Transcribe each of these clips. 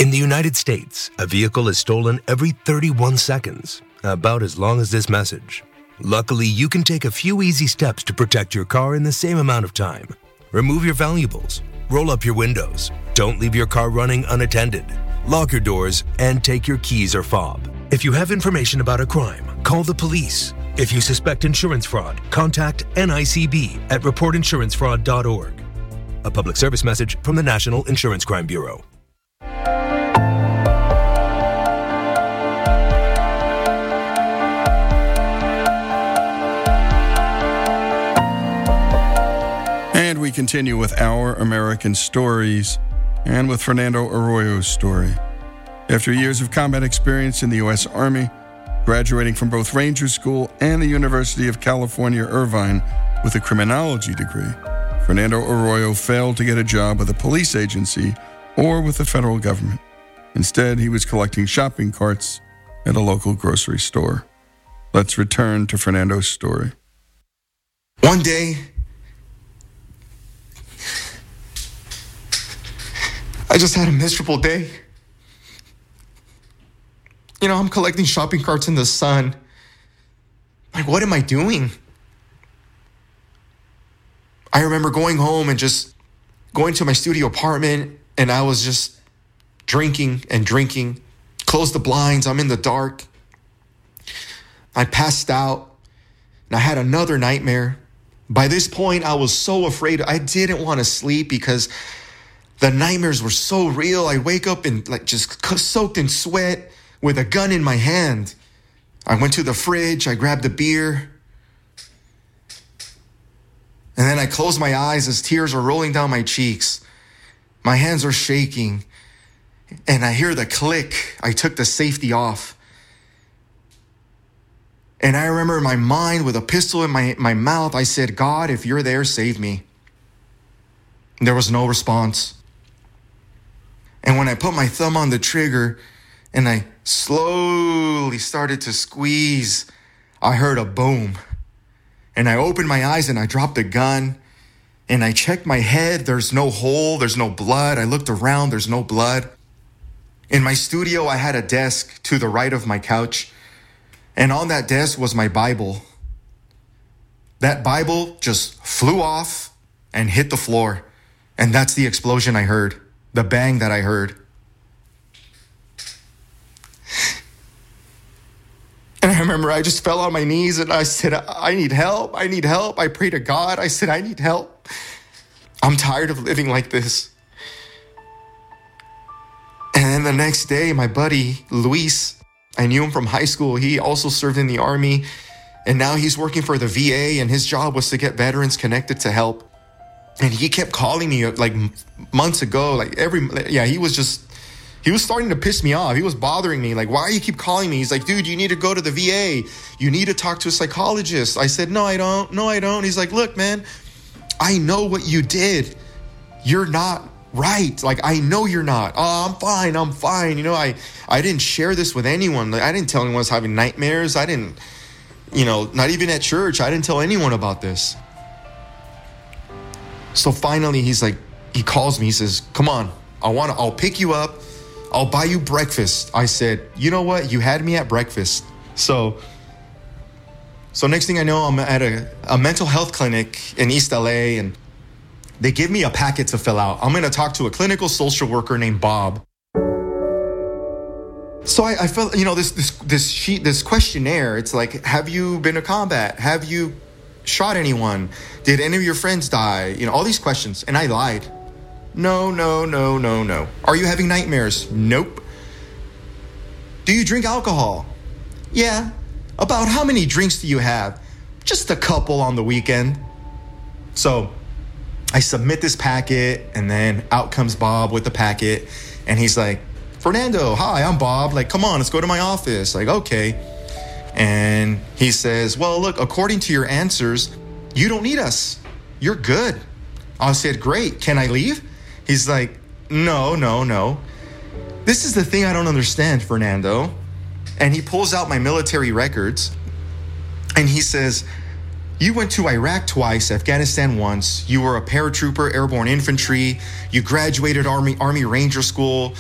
In the United States, a vehicle is stolen every 31 seconds, about as long as this message. Luckily, you can take a few easy steps to protect your car in the same amount of time. Remove your valuables, roll up your windows, don't leave your car running unattended, lock your doors, and take your keys or fob. If you have information about a crime, call the police. If you suspect insurance fraud, contact NICB at reportinsurancefraud.org. A public service message from the National Insurance Crime Bureau. And we continue with Our American Stories and with Fernando Arroyo's story. After years of combat experience in the U.S. Army, graduating from both Ranger School and the University of California, Irvine, with a criminology degree, Fernando Arroyo failed to get a job with a police agency or with the federal government. Instead, he was collecting shopping carts at a local grocery store. Let's return to Fernando's story. One day, I just had a miserable day. You know, I'm collecting shopping carts in the sun. Like, what am I doing? I remember going home and just going to my studio apartment, and I was just drinking and drinking. Closed the blinds, I'm in the dark. I passed out, and I had another nightmare. By this point, I was so afraid. I didn't want to sleep because the nightmares were so real. I wake up and just soaked in sweat with a gun in my hand. I went to the fridge, I grabbed a beer, and then I closed my eyes as tears are rolling down my cheeks. My hands are shaking, and I hear the click. I took the safety off. And I remember in my mind with a pistol in my mouth, I said, God, if you're there, save me. There was no response. And when I put my thumb on the trigger and I slowly started to squeeze, I heard a boom. And I opened my eyes and I dropped the gun. And I checked my head. There's no hole. There's no blood. I looked around. There's no blood. In my studio, I had a desk to the right of my couch. And on that desk was my Bible. That Bible just flew off and hit the floor. And that's the explosion I heard. The bang that I heard. And I remember I just fell on my knees and I said, I need help. I need help. I prayed to God. I said, I need help. I'm tired of living like this. And then the next day, my buddy, Luis, I knew him from high school. He also served in the Army. And now he's working for the VA, and his job was to get veterans connected to help. And he kept calling me like months ago, he was starting to piss me off. He was bothering me. Like, why do you keep calling me? He's like, dude, you need to go to the VA. You need to talk to a psychologist. I said, no, I don't. No, I don't. He's like, look, man, I know what you did. You're not right. Like, I know you're not. Oh, I'm fine. You know, I didn't share this with anyone. Like, I didn't tell anyone I was having nightmares. I didn't, not even at church. I didn't tell anyone about this. So finally, he calls me. He says, come on, I'll pick you up. I'll buy you breakfast. I said, you know what? You had me at breakfast. So next thing I know, I'm at a mental health clinic in East LA, and they give me a packet to fill out. I'm going to talk to a clinical social worker named Bob. So I felt, this sheet, this questionnaire, it's like, have you been to combat? Have you shot anyone? Did any of your friends die? All these questions. And I lied. No. Are you having nightmares? Nope. Do you drink alcohol? Yeah. About how many drinks do you have? Just a couple on the weekend. So I submit this packet, and then out comes Bob with the packet. And he's like, Fernando, hi, I'm Bob. Like, come on, let's go to my office. Like, okay. And he says, well, look, according to your answers, you don't need us. You're good. I said, great. Can I leave? He's like, no. This is the thing I don't understand, Fernando. And he pulls out my military records, and he says, you went to Iraq twice, Afghanistan once. You were a paratrooper, airborne infantry. You graduated Army Ranger School.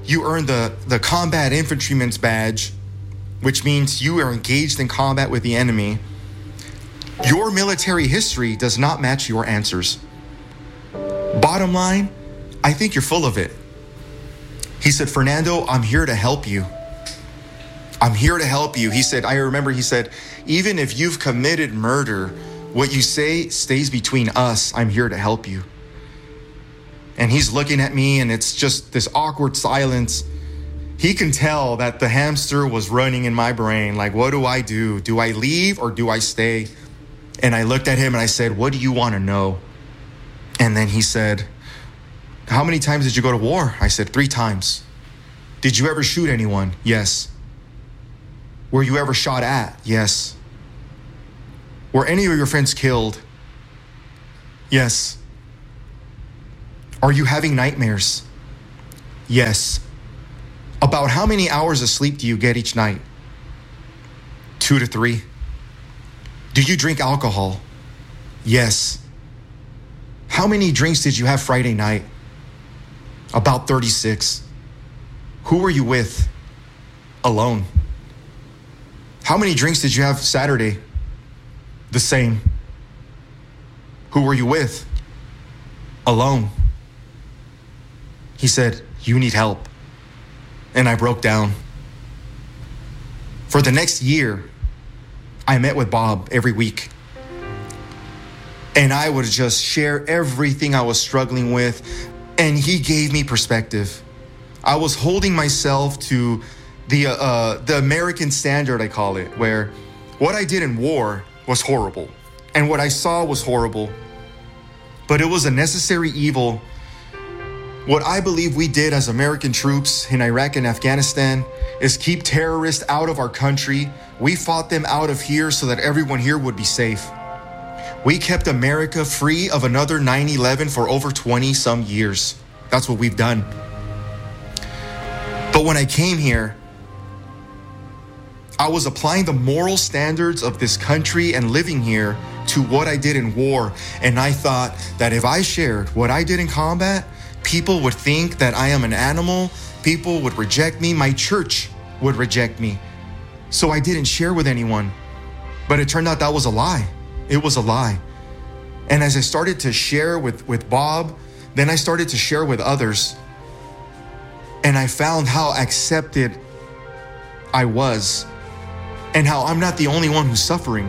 You earned the combat infantryman's badge, which means you are engaged in combat with the enemy. Your military history does not match your answers. Bottom line, I think you're full of it. He said, Fernando, I'm here to help you. I'm here to help you. He said, I remember he said, even if you've committed murder, what you say stays between us. I'm here to help you. And he's looking at me, and it's just this awkward silence. He can tell that the hamster was running in my brain. Like, what do I do? Do I leave or do I stay? And I looked at him and I said, what do you want to know? And then he said, how many times did you go to war? I said, 3 times. Did you ever shoot anyone? Yes. Were you ever shot at? Yes. Were any of your friends killed? Yes. Are you having nightmares? Yes. About how many hours of sleep do you get each night? 2 to 3. Do you drink alcohol? Yes. How many drinks did you have Friday night? About 36. Who were you with? Alone. How many drinks did you have Saturday? The same. Who were you with? Alone. He said, you need help. And I broke down. For the next year, I met with Bob every week. And I would just share everything I was struggling with. And he gave me perspective. I was holding myself to the American standard, I call it, where what I did in war was horrible. And what I saw was horrible. But it was a necessary evil. What I believe we did as American troops in Iraq and Afghanistan is keep terrorists out of our country. We fought them out of here so that everyone here would be safe. We kept America free of another 9/11 for over 20 some years. That's what we've done. But when I came here, I was applying the moral standards of this country and living here to what I did in war. And I thought that if I shared what I did in combat, people would think that I am an animal. People would reject me. My church would reject me. So I didn't share with anyone. But it turned out that was a lie. It was a lie. And as I started to share with Bob, then I started to share with others. And I found how accepted I was and how I'm not the only one who's suffering.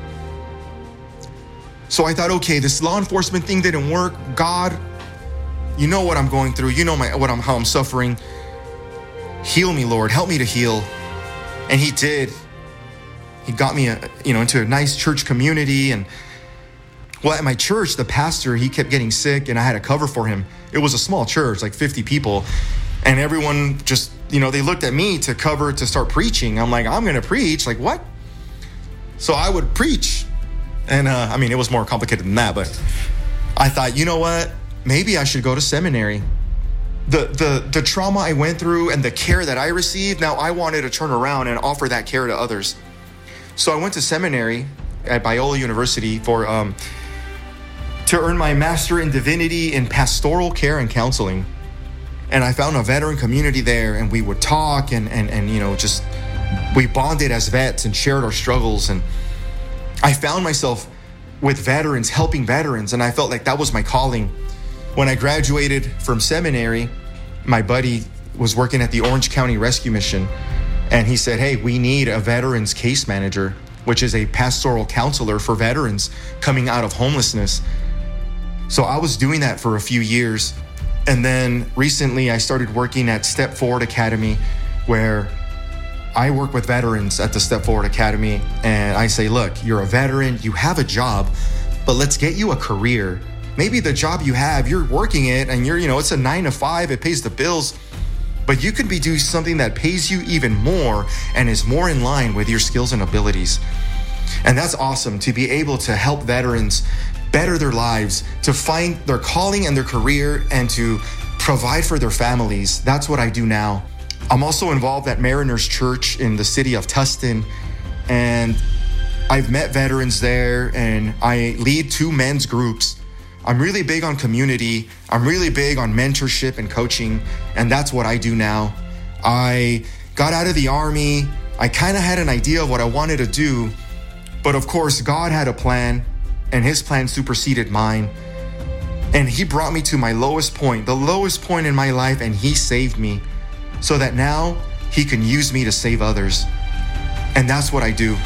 So I thought, okay, this law enforcement thing didn't work. God, you know what I'm going through. You know how I'm suffering. Heal me, Lord. Help me to heal. And he did. He got me into a nice church community. And well, at my church, the pastor, he kept getting sick and I had to cover for him. It was a small church, like 50 people. And everyone just, they looked at me to cover, to start preaching. I'm like, I'm going to preach. Like, what? So I would preach. And it was more complicated than that. But I thought, you know what? Maybe I should go to seminary. The trauma I went through and the care that I received, now I wanted to turn around and offer that care to others. So I went to seminary at Biola University to earn my master in divinity in pastoral care and counseling. And I found a veteran community there, and we would talk and we bonded as vets and shared our struggles. And I found myself with veterans, helping veterans, and I felt like that was my calling. When I graduated from seminary, my buddy was working at the Orange County Rescue Mission, and he said, hey, we need a veterans case manager, which is a pastoral counselor for veterans coming out of homelessness. So I was doing that for a few years. And then recently I started working at Step Forward Academy, where I work with veterans at the Step Forward Academy. And I say, look, you're a veteran, you have a job, but let's get you a career. Maybe the job you have, you're working it and it's a 9 to 5, it pays the bills, but you could be doing something that pays you even more and is more in line with your skills and abilities. And that's awesome, to be able to help veterans better their lives, to find their calling and their career, and to provide for their families. That's what I do now. I'm also involved at Mariners Church in the city of Tustin, and I've met veterans there, and I lead 2 men's groups I'm really big on community. I'm really big on mentorship and coaching, and that's what I do now. I got out of the Army. I kind of had an idea of what I wanted to do, but of course, God had a plan, and his plan superseded mine. And he brought me to my lowest point, the lowest point in my life, and he saved me so that now he can use me to save others. And that's what I do.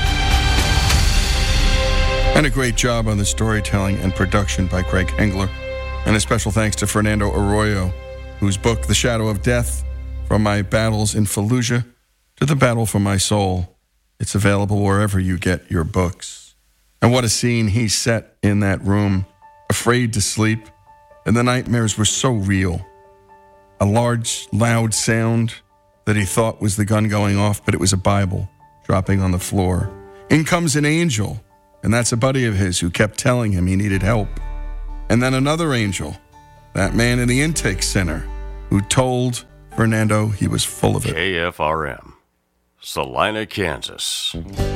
And a great job on the storytelling and production by Greg Hengler. And a special thanks to Fernando Arroyo, whose book, The Shadow of Death, From My Battles in Fallujah to the Battle for My Soul. It's available wherever you get your books. And what a scene he set in that room, afraid to sleep, and the nightmares were so real. A large, loud sound that he thought was the gun going off, but it was a Bible dropping on the floor. In comes an angel, and that's a buddy of his who kept telling him he needed help. And then another angel, that man in the intake center, who told Fernando he was full of it. KFRM, Salina, Kansas.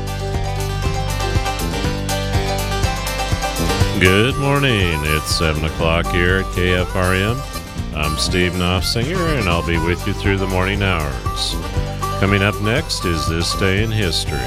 Good morning. It's 7 o'clock here at KFRM. I'm Steve Knopfsinger, and I'll be with you through the morning hours. Coming up next is This Day in History.